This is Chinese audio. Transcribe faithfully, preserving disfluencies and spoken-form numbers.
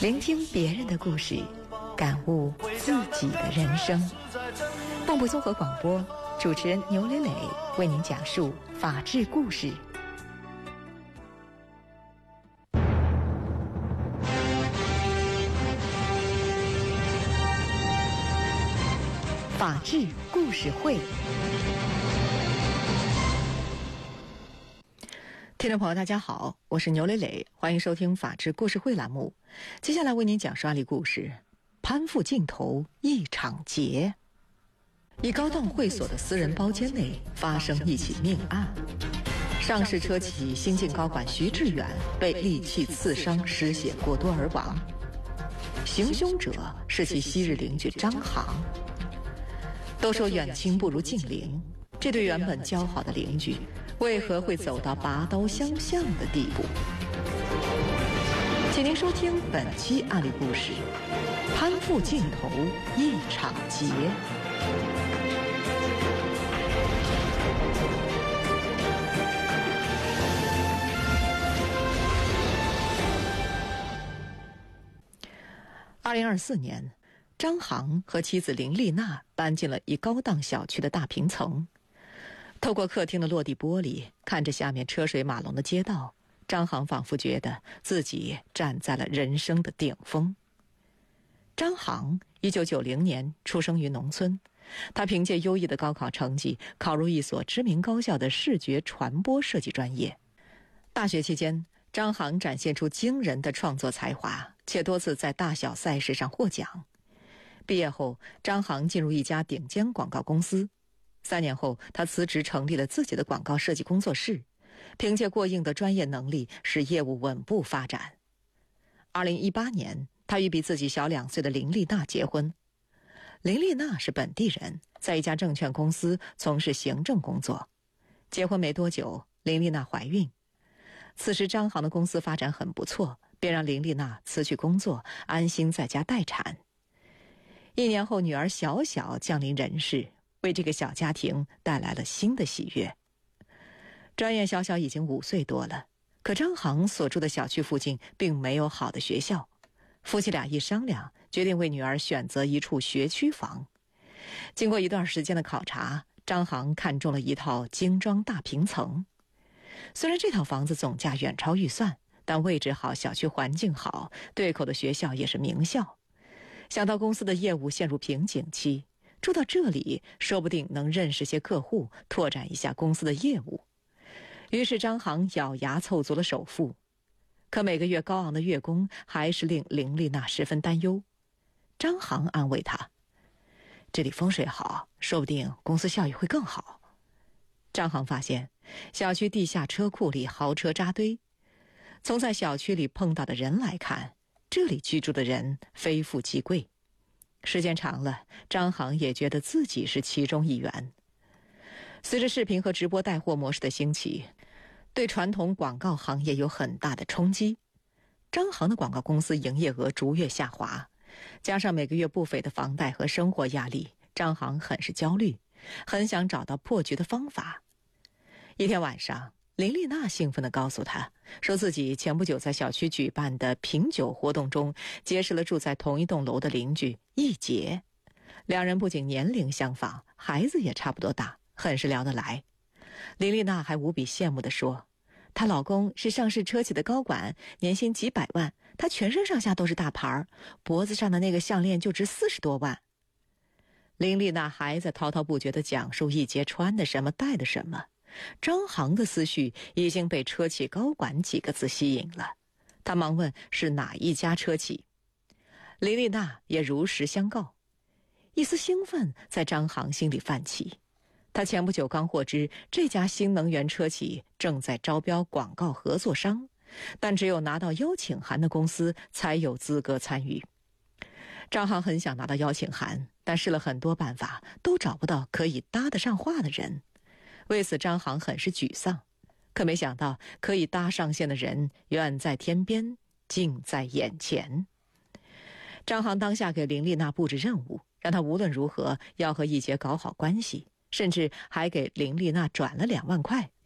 聆听别人的故事，感悟自己的人生。蚌埠综合广播主持人牛磊磊为您讲述法治故事。法治故事会，听众朋友大家好，我是牛磊磊，欢迎收听法治故事会栏目。接下来为您讲述案例故事：攀附镜头一场劫。一高档会所的私人包间内发生一起命案，上市车企新晋高管徐志远被利器刺伤，失血过多而亡。行凶者是其昔日邻居张航。都说远亲不如近邻，这对原本交好的邻居，为何会走到拔刀相向的地步？请您收听本期案例故事：攀附镜头一场劫。二零二四年，张航和妻子林丽娜搬进了一高档小区的大平层。透过客厅的落地玻璃，看着下面车水马龙的街道，张航仿佛觉得自己站在了人生的顶峰。张航一九九零年出生于农村，他凭借优异的高考成绩考入一所知名高校的视觉传播设计专业。大学期间，张航展现出惊人的创作才华，且多次在大小赛事上获奖。毕业后，张航进入一家顶尖广告公司。三年后，他辞职成立了自己的广告设计工作室，凭借过硬的专业能力，使业务稳步发展。二零一八年，他与比自己小两岁的林丽娜结婚。林丽娜是本地人，在一家证券公司从事行政工作。结婚没多久，林丽娜怀孕。此时张航的公司发展很不错，便让林丽娜辞去工作，安心在家待产。一年后，女儿小小降临人世，为这个小家庭带来了新的喜悦。转眼小小已经五岁多了，可张航所住的小区附近并没有好的学校。夫妻俩一商量，决定为女儿选择一处学区房。经过一段时间的考察，张航看中了一套精装大平层。虽然这套房子总价远超预算，但位置好，小区环境好，对口的学校也是名校。想到公司的业务陷入瓶颈期，住到这里说不定能认识些客户，拓展一下公司的业务。于是张航咬牙凑足了首付。可每个月高昂的月供还是令林丽娜十分担忧。张航安慰她：这里风水好，说不定公司效益会更好。张航发现小区地下车库里豪车扎堆，从在小区里碰到的人来看，这里居住的人非富即贵。时间长了，张航也觉得自己是其中一员。随着视频和直播带货模式的兴起，对传统广告行业有很大的冲击。张航的广告公司营业额逐月下滑，加上每个月不菲的房贷和生活压力，张航很是焦虑，很想找到破局的方法。一天晚上，林丽娜兴奋地告诉他，说自己前不久在小区举办的品酒活动中，结识了住在同一栋楼的邻居易杰。两人不仅年龄相仿，孩子也差不多大，很是聊得来。林丽娜还无比羡慕地说，她老公是上市车企的高管，年薪几百万，她全身上下都是大牌，脖子上的那个项链就值四十多万。林丽娜还在滔滔不绝地讲述易杰穿的什么戴的什么，张航的思绪已经被车企高管几个字吸引了。他忙问是哪一家车企。林丽娜也如实相告。一丝兴奋在张航心里泛起。他前不久刚获知这家新能源车企正在招标广告合作商，但只有拿到邀请函的公司才有资格参与。张航很想拿到邀请函，但试了很多办法，都找不到可以搭得上话的人。为此张航很是沮丧，可没想到可以搭上线的人远在天边，近在眼前。张航当下给林丽娜布置任务，让她无论如何要和易杰搞好关系，甚至还给林丽娜转了两万块，